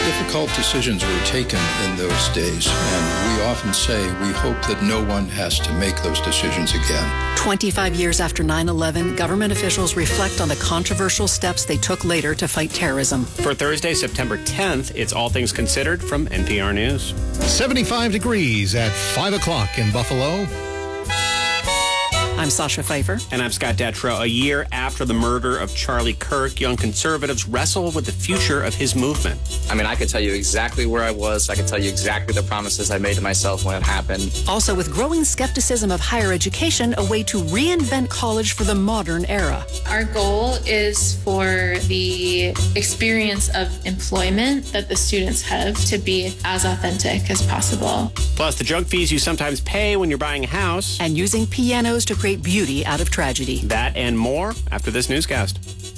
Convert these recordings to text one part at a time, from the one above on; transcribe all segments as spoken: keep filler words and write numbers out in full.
Difficult decisions were taken in those days, and we often say we hope that no one has to make those decisions again. twenty-five years after nine eleven, government officials reflect on the controversial steps they took later to fight terrorism. For Thursday, September tenth, it's All Things Considered from N P R News. seventy-five degrees at five o'clock in Buffalo. I'm Sasha Pfeiffer. And I'm Scott Detrow. A year after the murder of Charlie Kirk, young conservatives wrestle with the future of his movement. I mean, I could tell you exactly where I was. I could tell you exactly the promises I made to myself when it happened. Also, with growing skepticism of higher education, a way to reinvent college for the modern era. Our goal is for the experience of employment that the students have to be as authentic as possible. Plus, the junk fees you sometimes pay when you're buying a house. And using pianos to create beauty out of tragedy. That and more after this newscast.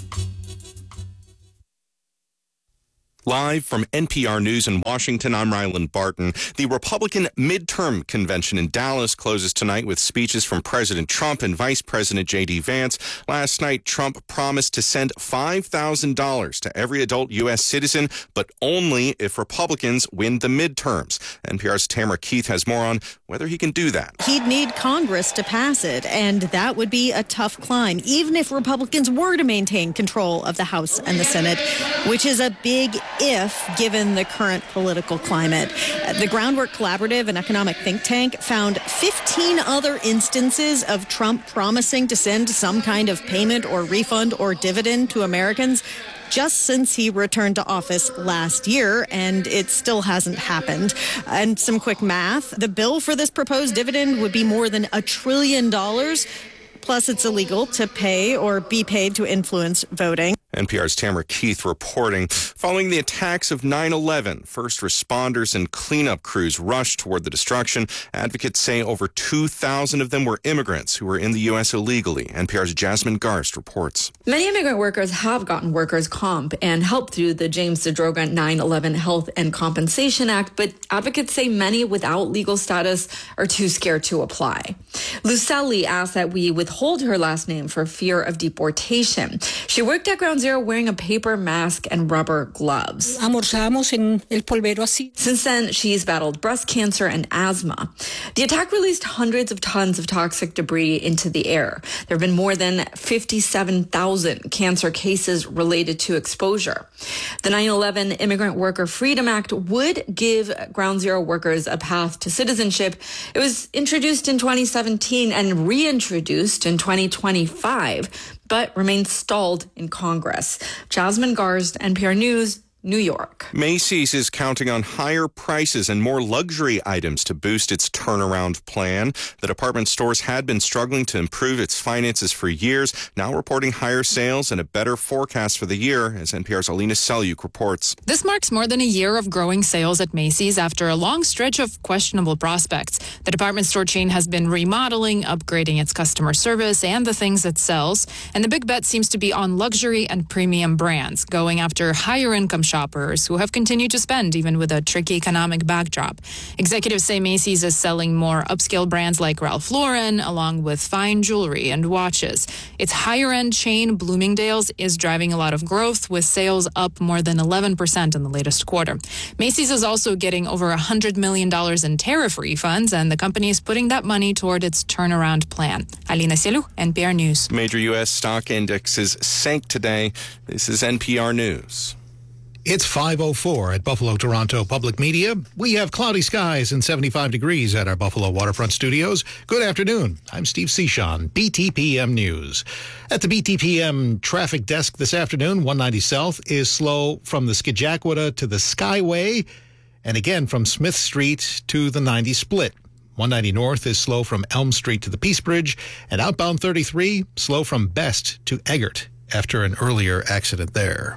Live from N P R News in Washington, I'm Ryland Barton. The Republican midterm convention in Dallas closes tonight with speeches from President Trump and Vice President J D Vance. Last night, Trump promised to send five thousand dollars to every adult U S citizen, but only if Republicans win the midterms. N P R's Tamara Keith has more on whether he can do that. He'd need Congress to pass it, and that would be a tough climb, even if Republicans were to maintain control of the House and the Senate, which is a big if, given the current political climate. The Groundwork Collaborative, an economic think tank, found fifteen other instances of Trump promising to send some kind of payment or refund or dividend to Americans just since he returned to office last year, and it still hasn't happened. And some quick math, the bill for this proposed dividend would be more than a trillion dollars. Plus, it's illegal to pay or be paid to influence voting. N P R's Tamara Keith reporting. Following the attacks of nine eleven, first responders and cleanup crews rushed toward the destruction. Advocates say over two thousand of them were immigrants who were in the U S illegally. N P R's Jasmine Garst reports. Many immigrant workers have gotten workers' comp and help through the James DeDroga nine eleven Health and Compensation Act, but advocates say many without legal status are too scared to apply. Lucelli asked that we withhold her last name for fear of deportation. She worked at Ground Zero wearing a paper mask and rubber gloves. Since then, she's battled breast cancer and asthma. The attack released hundreds of tons of toxic debris into the air. There have been more than fifty-seven thousand cancer cases related to exposure. The nine eleven Immigrant Worker Freedom Act would give Ground Zero workers a path to citizenship. It was introduced in twenty seventeen and reintroduced in twenty twenty-five, but remains stalled in Congress. Jasmine Garst, N P R News, New York. Macy's is counting on higher prices and more luxury items to boost its turnaround plan. The department stores had been struggling to improve its finances for years, now reporting higher sales and a better forecast for the year, as N P R's Alina Selyuk reports. This marks more than a year of growing sales at Macy's after a long stretch of questionable prospects. The department store chain has been remodeling, upgrading its customer service and the things it sells, and the big bet seems to be on luxury and premium brands, going after higher income shoppers who have continued to spend even with a tricky economic backdrop. Executives say Macy's is selling more upscale brands like Ralph Lauren, along with fine jewelry and watches. Its higher-end chain, Bloomingdale's, is driving a lot of growth, with sales up more than eleven percent in the latest quarter. Macy's is also getting over one hundred million dollars in tariff refunds, and the company is putting that money toward its turnaround plan. Alina Selyuk, N P R News. Major U S stock indexes sank today. This is N P R News. It's five oh four at Buffalo Toronto Public Media. We have cloudy skies and seventy-five degrees at our Buffalo Waterfront studios. Good afternoon. I'm Steve Cichon, B T P M News. At the B T P M traffic desk this afternoon, one ninety South is slow from the Skidjackwada to the Skyway, and again from Smith Street to the ninety split. one ninety North is slow from Elm Street to the Peace Bridge, and outbound thirty-three slow from Best to Eggert after an earlier accident there.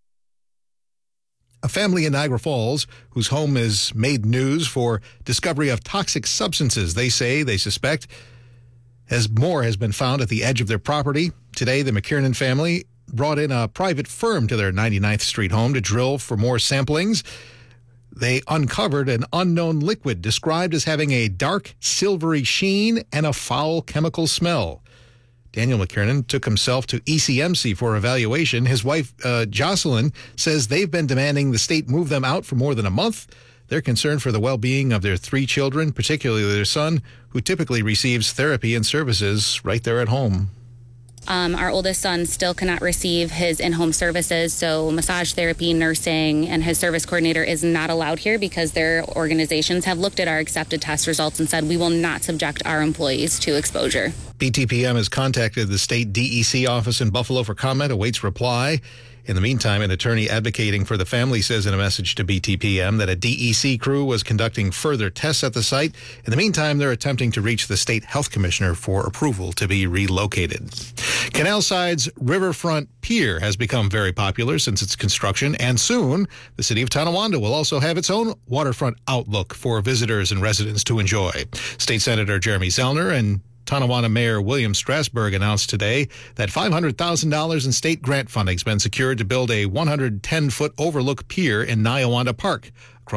A family in Niagara Falls whose home has made news for discovery of toxic substances they say they suspect as more has been found at the edge of their property. Today, the McKiernan family brought in a private firm to their ninety-ninth Street home to drill for more samplings. They uncovered an unknown liquid described as having a dark silvery sheen and a foul chemical smell. Daniel McKiernan took himself to E C M C for evaluation. His wife, uh, Jocelyn, says they've been demanding the state move them out for more than a month. They're concerned for the well-being of their three children, particularly their son, who typically receives therapy and services right there at home. Um, our oldest son still cannot receive his in-home services, so massage therapy, nursing, and his service coordinator is not allowed here because their organizations have looked at our accepted test results and said we will not subject our employees to exposure. B T P M has contacted the state D E C office in Buffalo for comment, awaits reply. In the meantime, an attorney advocating for the family says in a message to B T P M that a D E C crew was conducting further tests at the site. In the meantime, they're attempting to reach the state health commissioner for approval to be relocated. Canalside's Riverfront Pier has become very popular since its construction, and soon the city of Tonawanda will also have its own waterfront outlook for visitors and residents to enjoy. State Senator Jeremy Zellner and Tonawanda Mayor William Strasburg announced today that five hundred thousand dollars in state grant funding has been secured to build a one hundred ten foot overlook pier in Niawanda Park.